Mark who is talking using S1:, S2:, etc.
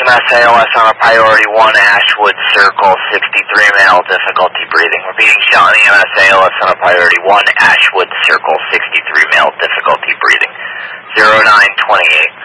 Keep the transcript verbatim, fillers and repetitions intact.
S1: M S A L S on a priority one, Ashwood Circle, sixty-three male, difficulty breathing. Repeating, Shawnee M S A L S on a priority one, Ashwood Circle, sixty-three male, difficulty breathing. zero nine twenty-eight.